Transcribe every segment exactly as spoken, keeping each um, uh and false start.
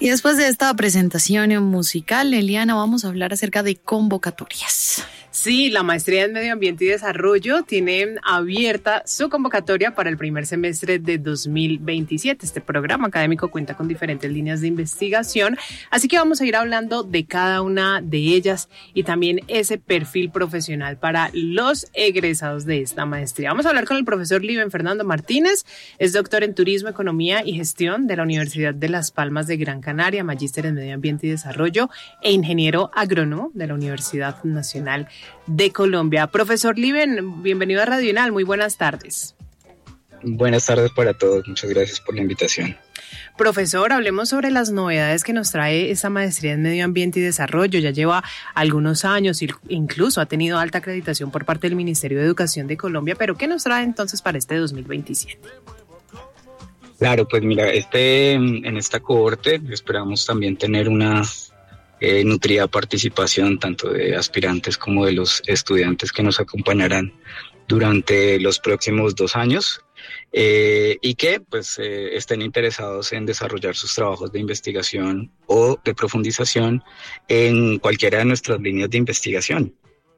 Y después de esta presentación musical, Eliana, vamos a hablar acerca de convocatorias. Sí, la Maestría en Medio Ambiente y Desarrollo tiene abierta su convocatoria para el primer semestre de dos mil veintisiete. Este programa académico cuenta con diferentes líneas de investigación, así que vamos a ir hablando de cada una de ellas y también ese perfil profesional para los egresados de esta maestría. Vamos a hablar con el profesor Liben Fernando Martínez, es doctor en Turismo, Economía y Gestión de la Universidad de Las Palmas de Gran Canaria, magíster en Medio Ambiente y Desarrollo e ingeniero agrónomo de la Universidad Nacional de Colombia. Profesor Liben, bienvenido a Radional, muy buenas tardes. Buenas tardes para todos, muchas gracias por la invitación. Profesor, hablemos sobre las novedades que nos trae esta maestría en Medio Ambiente y Desarrollo. Ya lleva algunos años, incluso ha tenido alta acreditación por parte del Ministerio de Educación de Colombia, pero ¿qué nos trae entonces para este dos mil veintisiete? Claro, pues mira, este en esta cohorte esperamos también tener una Eh, nutrida participación tanto de aspirantes como de los estudiantes que nos acompañarán durante los próximos dos años eh, y que pues eh, estén interesados en desarrollar sus trabajos de investigación o de profundización en cualquiera de nuestras líneas de investigación.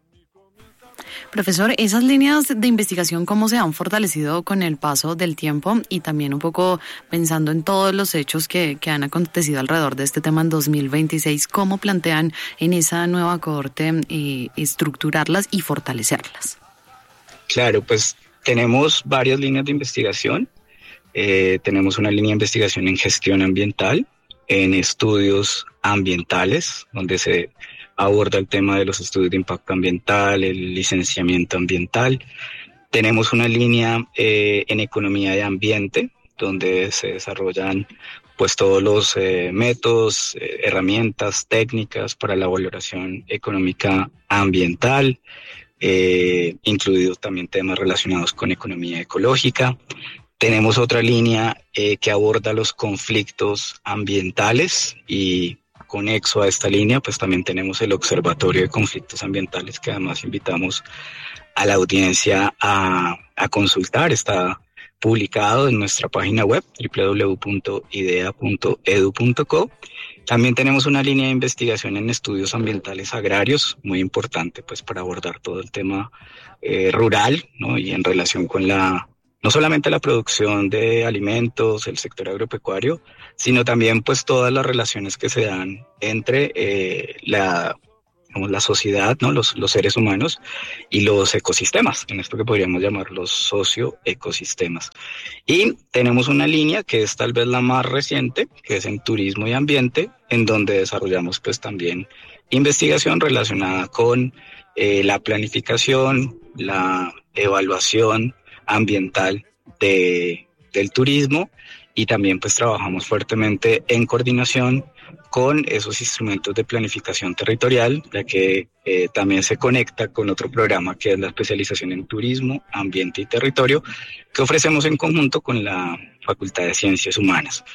Profesor, esas líneas de investigación, ¿cómo se han fortalecido con el paso del tiempo? Y también un poco pensando en todos los hechos que, que han acontecido alrededor de este tema en dos mil veintiséis, ¿cómo plantean en esa nueva cohorte eh, estructurarlas y fortalecerlas? Claro, pues tenemos varias líneas de investigación. Eh, tenemos una línea de investigación en gestión ambiental, en estudios ambientales, donde se aborda el tema de los estudios de impacto ambiental, el licenciamiento ambiental. Tenemos una línea eh, en economía de ambiente, donde se desarrollan pues todos los eh, métodos, eh, herramientas, técnicas para la valoración económica ambiental, eh, incluidos también temas relacionados con economía ecológica. Tenemos otra línea eh, que aborda los conflictos ambientales y conexo a esta línea, pues también tenemos el Observatorio de Conflictos Ambientales, que además invitamos a la audiencia a, a consultar. Está publicado en nuestra página web, doble u doble u doble u punto idea punto edu punto co. También tenemos una línea de investigación en estudios ambientales agrarios, muy importante pues para abordar todo el tema eh, rural, ¿no? Y en relación con la no solamente la producción de alimentos, el sector agropecuario, sino también pues todas las relaciones que se dan entre eh, la, digamos, la sociedad, ¿no? los, los seres humanos y los ecosistemas, en esto que podríamos llamar los socioecosistemas. Y tenemos una línea que es tal vez la más reciente, que es en turismo y ambiente, en donde desarrollamos pues también investigación relacionada con eh, la planificación, la evaluación ambiental de, del turismo, y también pues trabajamos fuertemente en coordinación con esos instrumentos de planificación territorial, ya que eh, también se conecta con otro programa que es la especialización en turismo, ambiente y territorio, que ofrecemos en conjunto con la Facultad de Ciencias Humanas.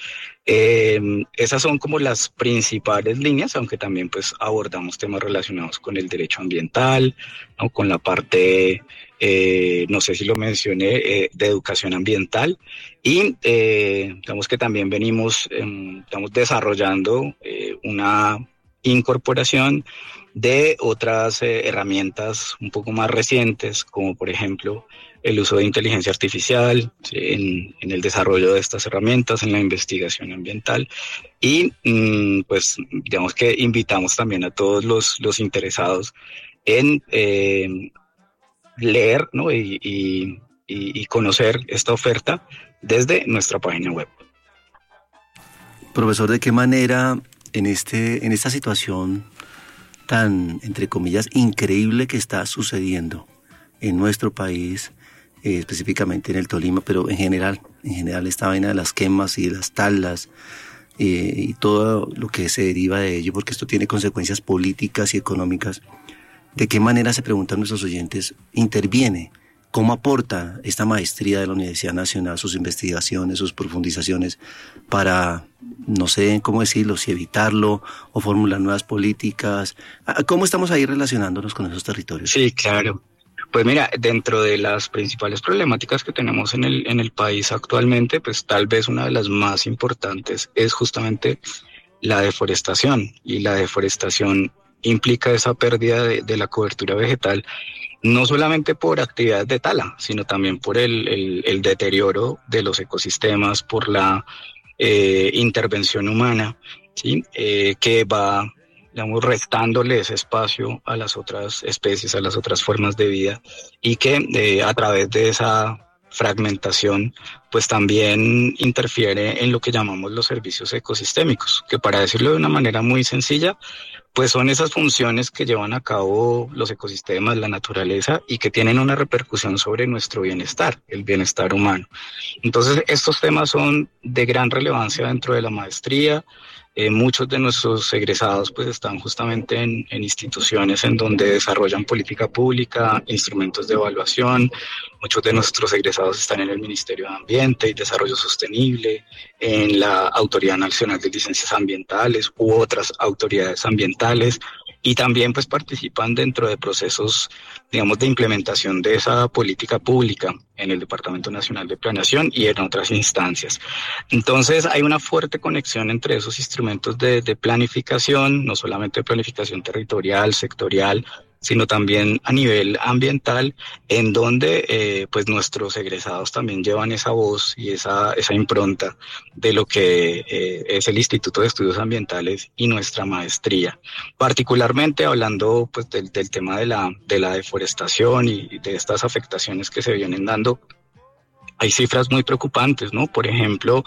Eh, esas son como las principales líneas, aunque también pues abordamos temas relacionados con el derecho ambiental, ¿no? Con la parte, eh, no sé si lo mencioné, eh, de educación ambiental, y eh, digamos que también venimos eh, estamos desarrollando eh, una incorporación de otras eh, herramientas un poco más recientes, como por ejemplo el uso de inteligencia artificial, ¿sí? en, en el desarrollo de estas herramientas, en la investigación ambiental, y mmm, pues digamos que invitamos también a todos los, los interesados en eh, leer, ¿no? y, y, y conocer esta oferta desde nuestra página web. Profesor, ¿de qué manera en, este, en esta situación tan, entre comillas, increíble que está sucediendo en nuestro país, eh, específicamente en el Tolima, pero en general, en general esta vaina de las quemas y de las talas eh, y todo lo que se deriva de ello, porque esto tiene consecuencias políticas y económicas? ¿De qué manera, se preguntan nuestros oyentes, interviene? ¿Cómo aporta esta maestría de la Universidad Nacional, sus investigaciones, sus profundizaciones para, no sé cómo decirlo, si evitarlo o formular nuevas políticas? ¿Cómo estamos ahí relacionándonos con esos territorios? Sí, claro. Pues mira, dentro de las principales problemáticas que tenemos en el, en el país actualmente, pues tal vez una de las más importantes es justamente la deforestación, y la deforestación implica esa pérdida de, de la cobertura vegetal, no solamente por actividades de tala, sino también por el, el, el deterioro de los ecosistemas, por la eh, intervención humana, ¿sí? eh, que va, digamos, restándole ese espacio a las otras especies, a las otras formas de vida, y que eh, a través de esa fragmentación, pues también interfiere en lo que llamamos los servicios ecosistémicos, que, para decirlo de una manera muy sencilla, pues son esas funciones que llevan a cabo los ecosistemas, la naturaleza, y que tienen una repercusión sobre nuestro bienestar, el bienestar humano. Entonces, estos temas son de gran relevancia dentro de la maestría. Eh, muchos de nuestros egresados pues están justamente en, en instituciones en donde desarrollan política pública, instrumentos de evaluación. Muchos de nuestros egresados están en el Ministerio de Ambiente y Desarrollo Sostenible, en la Autoridad Nacional de Licencias Ambientales u otras autoridades ambientales, y también pues participan dentro de procesos, digamos, de implementación de esa política pública en el Departamento Nacional de Planeación y en otras instancias. Entonces hay una fuerte conexión entre esos instrumentos de, de planificación, no solamente de planificación territorial, sectorial, sino también a nivel ambiental, en donde eh, pues nuestros egresados también llevan esa voz y esa, esa impronta de lo que eh, es el Instituto de Estudios Ambientales y nuestra maestría. Particularmente hablando pues del, del tema de la, de la deforestación y de estas afectaciones que se vienen dando, hay cifras muy preocupantes, ¿no? Por ejemplo,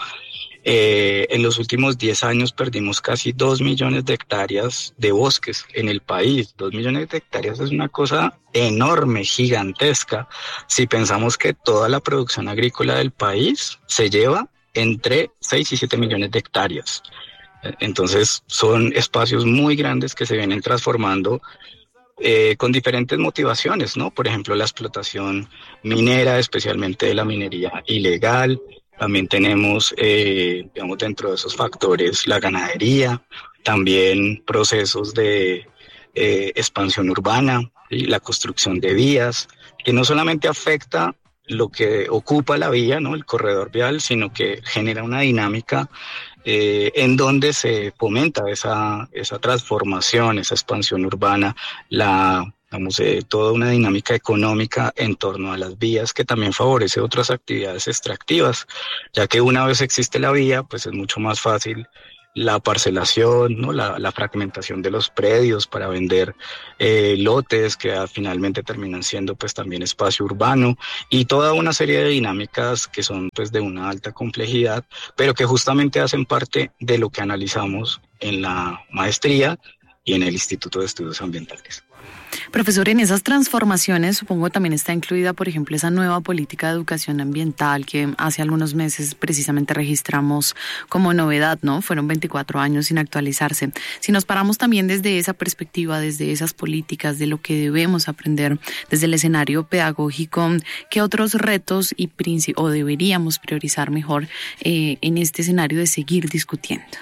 Eh, en los últimos diez años perdimos casi dos millones de hectáreas de bosques en el país. Dos millones de hectáreas es una cosa enorme, gigantesca. Si pensamos que toda la producción agrícola del país se lleva entre seis y siete millones de hectáreas. Entonces son espacios muy grandes que se vienen transformando eh, con diferentes motivaciones, ¿no? Por ejemplo, la explotación minera, especialmente de la minería ilegal. También tenemos, eh, digamos, dentro de esos factores la ganadería, también procesos de eh, expansión urbana, ¿sí? La construcción de vías, que no solamente afecta lo que ocupa la vía, ¿no? El corredor vial, sino que genera una dinámica eh, en donde se fomenta esa, esa transformación, esa expansión urbana, la digamos, eh, toda una dinámica económica en torno a las vías, que también favorece otras actividades extractivas, ya que una vez existe la vía, pues es mucho más fácil la parcelación, ¿no? la, la fragmentación de los predios para vender eh, lotes que ah, finalmente terminan siendo pues también espacio urbano, y toda una serie de dinámicas que son pues de una alta complejidad, pero que justamente hacen parte de lo que analizamos en la maestría y en el Instituto de Estudios Ambientales. Profesor, en esas transformaciones supongo también está incluida, por ejemplo, esa nueva política de educación ambiental que hace algunos meses precisamente registramos como novedad, ¿no? Fueron veinticuatro años sin actualizarse. Si nos paramos también desde esa perspectiva, desde esas políticas, de lo que debemos aprender desde el escenario pedagógico, ¿qué otros retos y princip- o deberíamos priorizar mejor eh, en este escenario de seguir discutiendo?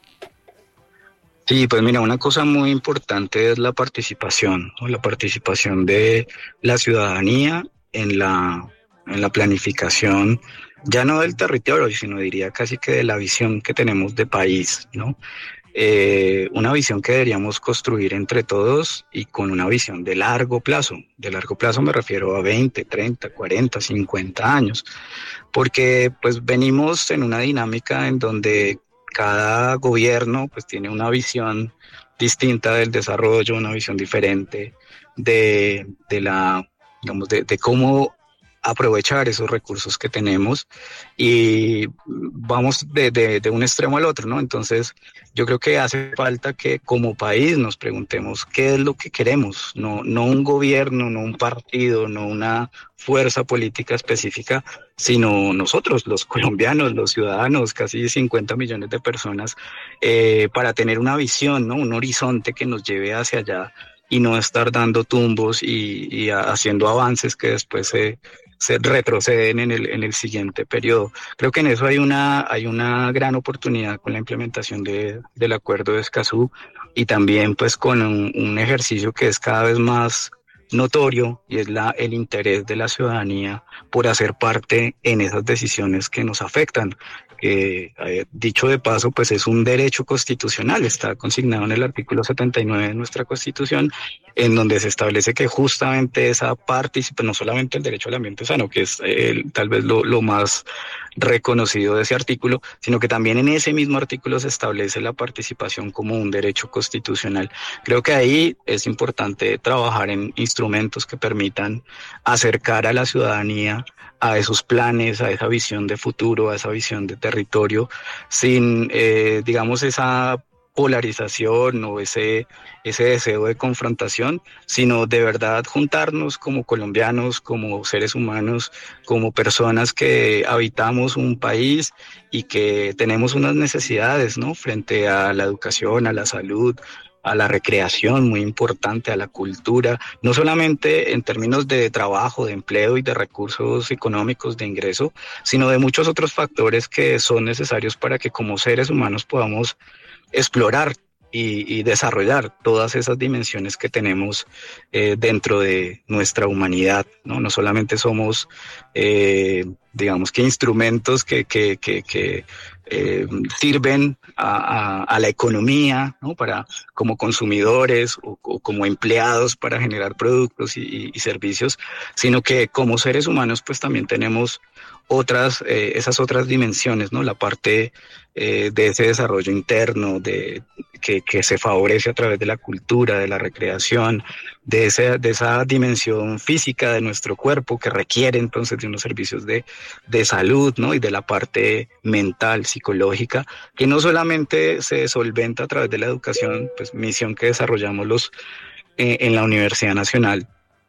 Sí, pues mira, una cosa muy importante es la participación, ¿no? La participación de la ciudadanía en la, en la planificación, ya no del territorio, sino diría casi que de la visión que tenemos de país, ¿no? Eh, una visión que deberíamos construir entre todos y con una visión de largo plazo. De largo plazo me refiero a veinte, treinta, cuarenta, cincuenta años, porque pues venimos en una dinámica en donde cada gobierno pues tiene una visión distinta del desarrollo, una visión diferente de, de la, digamos, de, de cómo aprovechar esos recursos que tenemos, y vamos de, de, de un extremo al otro, ¿no? Entonces yo creo que hace falta que como país nos preguntemos qué es lo que queremos, no, no un gobierno, no un partido, no una fuerza política específica, sino nosotros, los colombianos, los ciudadanos, casi cincuenta millones de personas, eh, para tener una visión, ¿no? Un horizonte que nos lleve hacia allá y no estar dando tumbos y, y haciendo avances que después se, se retroceden en el, en el siguiente periodo. Creo que en eso hay una, hay una gran oportunidad con la implementación de, del Acuerdo de Escazú, y también pues con un, un ejercicio que es cada vez más notorio, y es la, el interés de la ciudadanía por hacer parte en esas decisiones que nos afectan. que eh, dicho de paso, pues es un derecho constitucional, está consignado en el artículo setenta y nueve de nuestra Constitución, en donde se establece que justamente esa participación, no solamente el derecho al ambiente sano, que es eh, tal vez lo, lo más reconocido de ese artículo, sino que también en ese mismo artículo se establece la participación como un derecho constitucional. Creo que ahí es importante trabajar en instrumentos que permitan acercar a la ciudadanía a esos planes, a esa visión de futuro, a esa visión de territorio, sin, eh, digamos, esa polarización o ese, ese deseo de confrontación, sino de verdad juntarnos como colombianos, como seres humanos, como personas que habitamos un país y que tenemos unas necesidades, ¿no? Frente a la educación, a la salud, a la recreación, muy importante, a la cultura, no solamente en términos de trabajo, de empleo y de recursos económicos, de ingreso, sino de muchos otros factores que son necesarios para que como seres humanos podamos explorar y, y desarrollar todas esas dimensiones que tenemos eh, dentro de nuestra humanidad, ¿no? No solamente somos, eh, digamos que instrumentos que, que, que, que eh, sirven a, a, a la economía, ¿no? Para, como consumidores o, o como empleados para generar productos y, y servicios, sino que como seres humanos pues también tenemos otras, eh, esas otras dimensiones, ¿no? La parte eh, de ese desarrollo interno, de que, que se favorece a través de la cultura, de la recreación, de esa, de esa dimensión física de nuestro cuerpo que requiere entonces de unos servicios de, de salud, ¿no? Y de la parte mental, psicológica, que no solamente se solventa a través de la educación, pues misión que desarrollamos los eh, en la Universidad Nacional,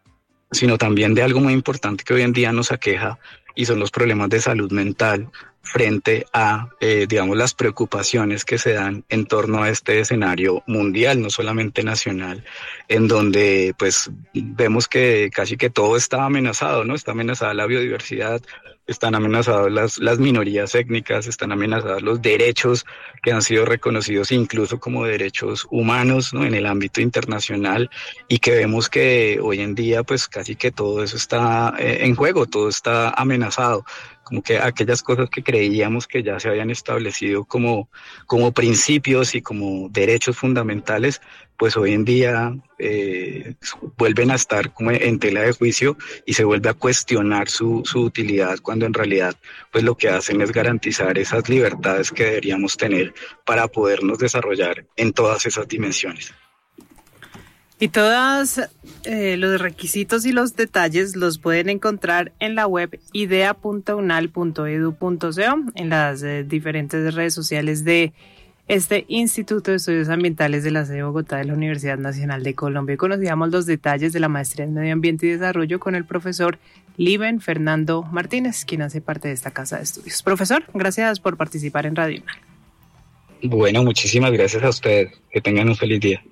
sino también de algo muy importante que hoy en día nos aqueja, y son los problemas de salud mental frente a, eh, digamos, las preocupaciones que se dan en torno a este escenario mundial, no solamente nacional, en donde pues vemos que casi que todo está amenazado, ¿no? Está amenazada la biodiversidad, están amenazadas las, las minorías étnicas, están amenazados los derechos que han sido reconocidos incluso como derechos humanos, ¿no? En el ámbito internacional, y que vemos que hoy en día pues casi que todo eso está eh, en juego, todo está amenazado, como que aquellas cosas que creíamos que ya se habían establecido como, como principios y como derechos fundamentales, pues hoy en día eh, vuelven a estar como en tela de juicio y se vuelve a cuestionar su, su utilidad, cuando en realidad pues lo que hacen es garantizar esas libertades que deberíamos tener para podernos desarrollar en todas esas dimensiones. Y todos eh, los requisitos y los detalles los pueden encontrar en la web idea punto unal punto edu punto co, en las eh, diferentes redes sociales de este Instituto de Estudios Ambientales de la sede de Bogotá de la Universidad Nacional de Colombia. Conocíamos los detalles de la maestría en Medio Ambiente y Desarrollo con el profesor Liben Fernando Martínez, quien hace parte de esta casa de estudios. Profesor, gracias por participar en Radio Unal. Bueno, muchísimas gracias a ustedes. Que tengan un feliz día.